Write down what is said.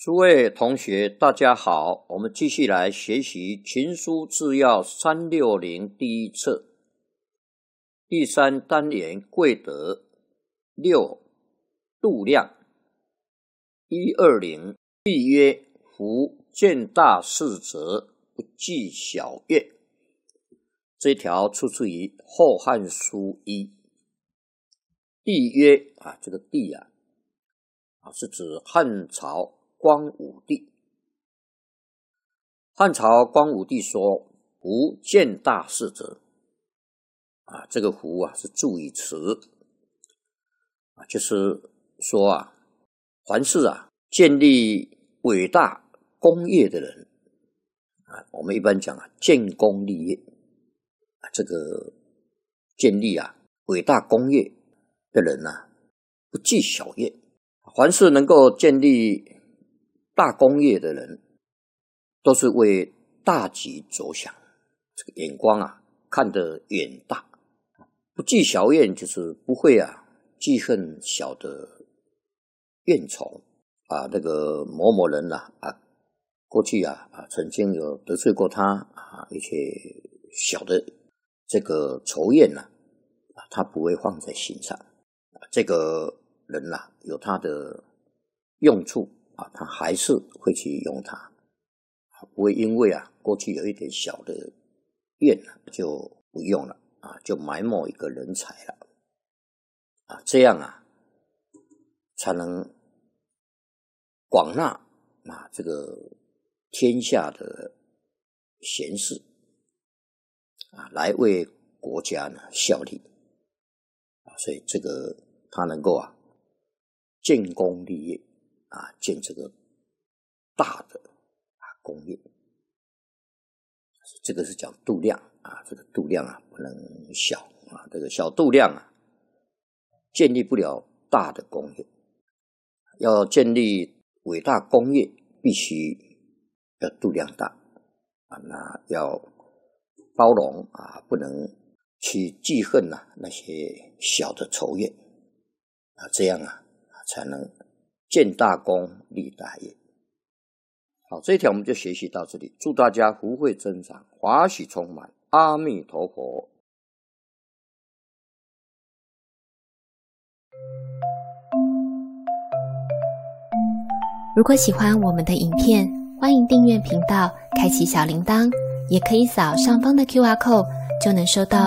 诸位同学大家好，我们继续来学习群书治要360第一册第3单元贵德6度量120必曰夫见大事则不计小怨。这一条出自于后汉书1。帝曰这个帝是指汉朝光武帝。汉朝光武帝说夫见大事则这个夫是助语词就是说凡是建立伟大功业的人我们一般讲建功立业这个建立伟大功业的人不计小业。凡是能够建立大功业的人都是为大局着想，这个眼光看得远大，不计小怨，就是不会记恨小的怨仇那个某某人过去曾经有得罪过他一些小的这个仇怨他不会放在心上这个人有他的用处他还是会去用它不会因为过去有一点小的怨就不用了就埋没一个人才了这样才能广纳这个天下的贤士来为国家效力所以这个他能够建功立业建这个大的功业，这个是讲度量这个度量不能小这个小度量建立不了大的功业。要建立伟大功业必须要度量大那要包容不能去记恨那些小的仇怨这样才能建大功立大业。好，这一条我们就学习到这里，祝大家福慧增长，华喜充满，阿弥陀佛。 如果喜欢我们的影片，欢迎订阅频道，开启小铃铛，也可以扫上方的 QR code，就能收到